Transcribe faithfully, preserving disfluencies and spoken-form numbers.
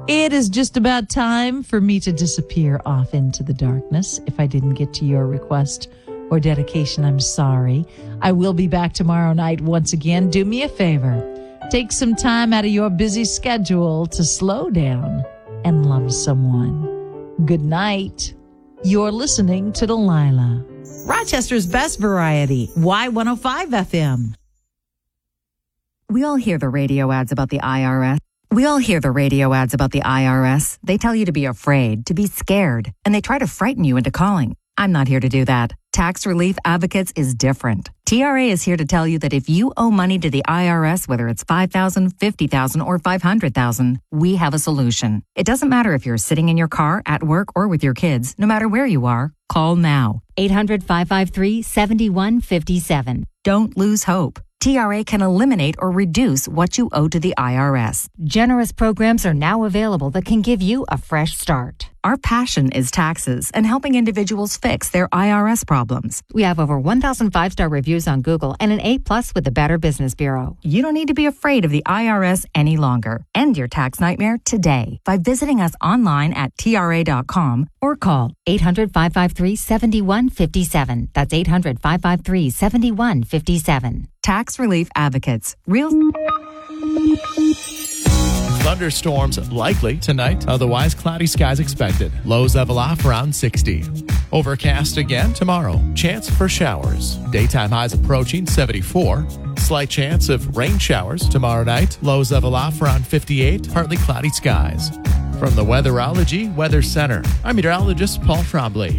It is just about time for me to disappear off into the darkness. If I didn't get to your request or dedication, I'm sorry. I will be back tomorrow night once again. Do me a favor. Take some time out of your busy schedule to slow down and love someone. Good night. You're listening to Delilah. Rochester's best variety, Y one oh five F M. We all hear the radio ads about the I R S. We all hear the radio ads about the I R S. They tell you to be afraid, to be scared, and they try to frighten you into calling. I'm not here to do that. Tax Relief Advocates is different. T R A is here to tell you that if you owe money to the I R S, whether it's five thousand dollars, fifty thousand dollars, or five hundred thousand dollars, we have a solution. It doesn't matter if you're sitting in your car, at work, or with your kids. No matter where you are, call now. eight hundred, five five three, seven one five seven. Don't lose hope. T R A can eliminate or reduce what you owe to the I R S. Generous programs are now available that can give you a fresh start. Our passion is taxes and helping individuals fix their I R S problems. We have over one thousand five-star reviews on Google and an A plus with the Better Business Bureau. You don't need to be afraid of the I R S any longer. End your tax nightmare today by visiting us online at T R A dot com or call eight hundred, five five three, seven one five seven. That's eight hundred, five five three, seven one five seven. Tax Relief Advocates. Real... Thunderstorms likely tonight, otherwise cloudy skies expected. Lows level off around sixty. Overcast again tomorrow. Chance for showers. Daytime highs approaching seventy-four. Slight chance of rain showers tomorrow night. Lows level off around fifty-eight. Partly cloudy skies. From the Weatherology Weather Center, I'm meteorologist Paul Trombley.